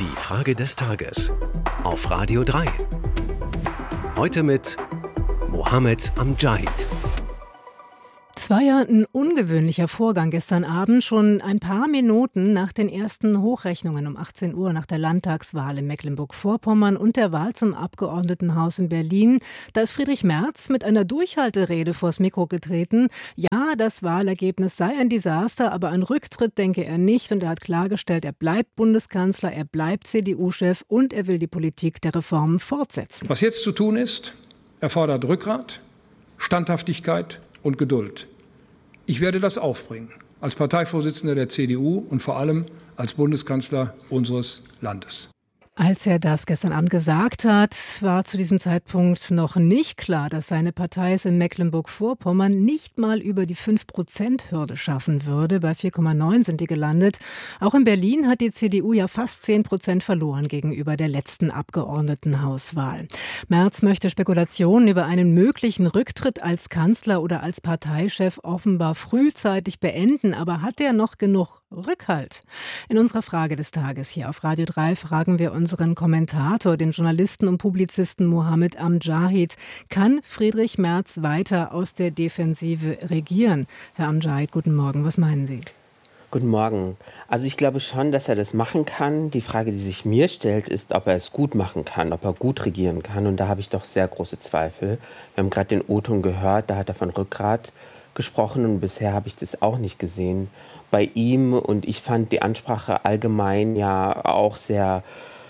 Die Frage des Tages auf Radio 3. Heute mit Mohammed Amjahid. Es war ja ein ungewöhnlicher Vorgang gestern Abend, schon ein paar Minuten nach den ersten Hochrechnungen um 18 Uhr nach der Landtagswahl in Mecklenburg-Vorpommern und der Wahl zum Abgeordnetenhaus in Berlin. Da ist Friedrich Merz mit einer Durchhalterede vors Mikro getreten. Ja, das Wahlergebnis sei ein Desaster, aber an Rücktritt denke er nicht. Und er hat klargestellt, er bleibt Bundeskanzler, er bleibt CDU-Chef und er will die Politik der Reformen fortsetzen. Was jetzt zu tun ist, erfordert Rückgrat, Standhaftigkeit und Geduld. Ich werde das aufbringen, als Parteivorsitzender der CDU und vor allem als Bundeskanzler unseres Landes. Als er das gestern Abend gesagt hat, war zu diesem Zeitpunkt noch nicht klar, dass seine Partei es in Mecklenburg-Vorpommern nicht mal über die 5%-Hürde schaffen würde. Bei 4,9 sind die gelandet. Auch in Berlin hat die CDU ja fast 10% verloren gegenüber der letzten Abgeordnetenhauswahl. Merz möchte Spekulationen über einen möglichen Rücktritt als Kanzler oder als Parteichef offenbar frühzeitig beenden. Aber hat er noch genug Rückhalt? In unserer Frage des Tages hier auf Radio 3 fragen wir unseren Kommentator, den Journalisten und Publizisten Mohammed Amjahid: Kann Friedrich Merz weiter aus der Defensive regieren? Herr Amjahid, guten Morgen. Was meinen Sie? Guten Morgen. Also ich glaube schon, dass er das machen kann. Die Frage, die sich mir stellt, ist, ob er es gut machen kann, ob er gut regieren kann. Und da habe ich doch sehr große Zweifel. Wir haben gerade den O-Ton gehört, da hat er von Rückgrat gesprochen und bisher habe ich das auch nicht gesehen bei ihm. Und ich fand die Ansprache allgemein ja auch sehr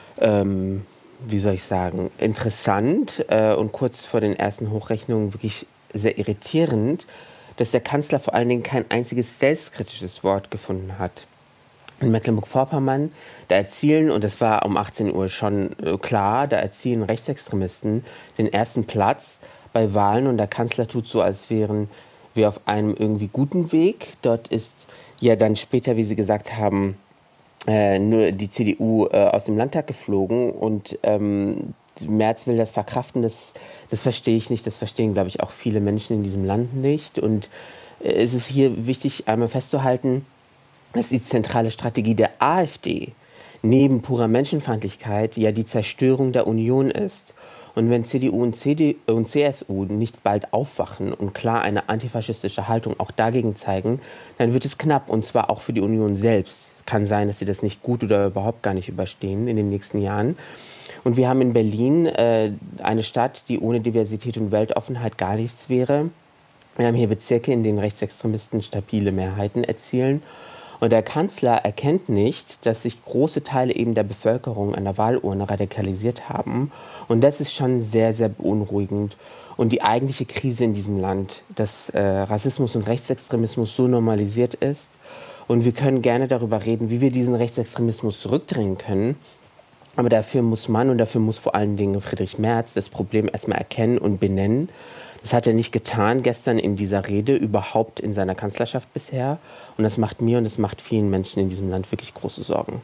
interessant und kurz vor den ersten Hochrechnungen wirklich sehr irritierend, dass der Kanzler vor allen Dingen kein einziges selbstkritisches Wort gefunden hat. In Mecklenburg-Vorpommern, da erzielen, und das war um 18 Uhr schon klar, da erzielen Rechtsextremisten den ersten Platz bei Wahlen und der Kanzler tut so, als wären wir auf einem irgendwie guten Weg. Dort ist ja dann später, wie Sie gesagt haben, nur die CDU aus dem Landtag geflogen und Merz will das verkraften, das verstehe ich nicht, das verstehen, glaube ich, auch viele Menschen in diesem Land nicht. Und es ist hier wichtig, einmal festzuhalten, dass die zentrale Strategie der AfD neben purer Menschenfeindlichkeit ja die Zerstörung der Union ist. Und wenn CDU und CSU nicht bald aufwachen und klar eine antifaschistische Haltung auch dagegen zeigen, dann wird es knapp, und zwar auch für die Union selbst. Kann sein, dass sie das nicht gut oder überhaupt gar nicht überstehen in den nächsten Jahren. Und wir haben in Berlin eine Stadt, die ohne Diversität und Weltoffenheit gar nichts wäre. Wir haben hier Bezirke, in denen Rechtsextremisten stabile Mehrheiten erzielen. Und der Kanzler erkennt nicht, dass sich große Teile eben der Bevölkerung an der Wahlurne radikalisiert haben. Und das ist schon sehr, sehr beunruhigend. Und die eigentliche Krise in diesem Land, dass Rassismus und Rechtsextremismus so normalisiert ist. Und wir können gerne darüber reden, wie wir diesen Rechtsextremismus zurückdrehen können. Aber dafür muss man und dafür muss vor allen Dingen Friedrich Merz das Problem erstmal erkennen und benennen. Das hat er nicht getan gestern in dieser Rede, überhaupt in seiner Kanzlerschaft bisher. Und das macht mir und das macht vielen Menschen in diesem Land wirklich große Sorgen.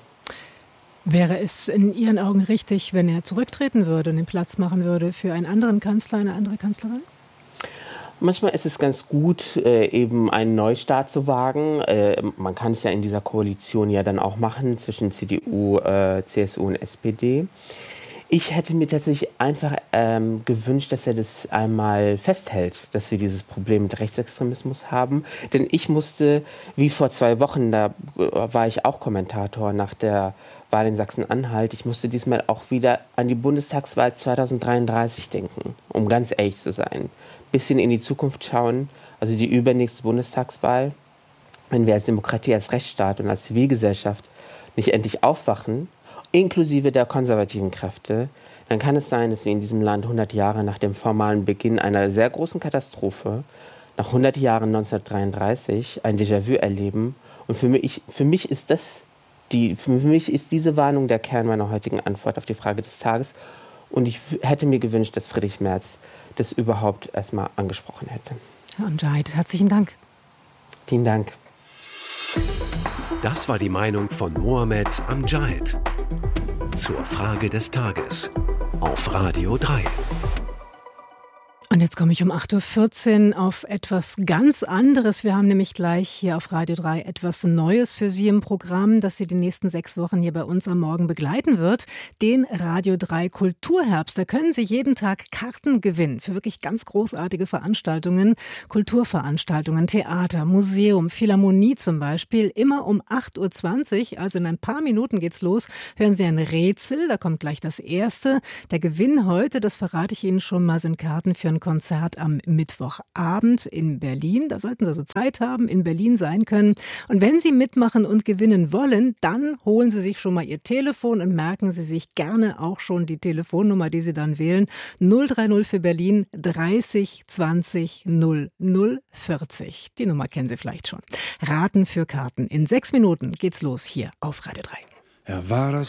Wäre es in Ihren Augen richtig, wenn er zurücktreten würde und den Platz machen würde für einen anderen Kanzler, eine andere Kanzlerin? Manchmal ist es ganz gut, eben einen Neustart zu wagen. Man kann es ja in dieser Koalition ja dann auch machen zwischen CDU, CSU und SPD. Ich hätte mir tatsächlich einfach gewünscht, dass er das einmal festhält, dass wir dieses Problem mit Rechtsextremismus haben. Denn ich musste, wie vor 2 Wochen, da war ich auch Kommentator nach der Wahl in Sachsen-Anhalt, ich musste diesmal auch wieder an die Bundestagswahl 2033 denken, um ganz ehrlich zu sein. Bisschen in die Zukunft schauen, also die übernächste Bundestagswahl. Wenn wir als Demokratie, als Rechtsstaat und als Zivilgesellschaft nicht endlich aufwachen, inklusive der konservativen Kräfte, dann kann es sein, dass wir in diesem Land 100 Jahre nach dem formalen Beginn einer sehr großen Katastrophe, nach 100 Jahren 1933, ein Déjà-vu erleben. Und für mich ist diese Warnung der Kern meiner heutigen Antwort auf die Frage des Tages. Und ich hätte mir gewünscht, dass Friedrich Merz das überhaupt erstmal angesprochen hätte. Herr Amjahid, herzlichen Dank. Vielen Dank. Das war die Meinung von Mohammed Amjahid zur Frage des Tages auf Radio 3. Und jetzt komme ich um 8.14 Uhr auf etwas ganz anderes. Wir haben nämlich gleich hier auf Radio 3 etwas Neues für Sie im Programm, das Sie die nächsten 6 Wochen hier bei uns am Morgen begleiten wird. Den Radio 3 Kulturherbst. Da können Sie jeden Tag Karten gewinnen für wirklich ganz großartige Veranstaltungen, Kulturveranstaltungen, Theater, Museum, Philharmonie zum Beispiel. Immer um 8.20 Uhr, also in ein paar Minuten geht's los, hören Sie ein Rätsel. Da kommt gleich das erste. Der Gewinn heute, das verrate ich Ihnen schon mal, sind Karten für ein Konzert am Mittwochabend in Berlin. Da sollten Sie also Zeit haben, in Berlin sein können. Und wenn Sie mitmachen und gewinnen wollen, dann holen Sie sich schon mal Ihr Telefon und merken Sie sich gerne auch schon die Telefonnummer, die Sie dann wählen. 030 für Berlin 30 20 00 40. Die Nummer kennen Sie vielleicht schon. Raten für Karten. In 6 Minuten geht's los hier auf Radio 3. Er war das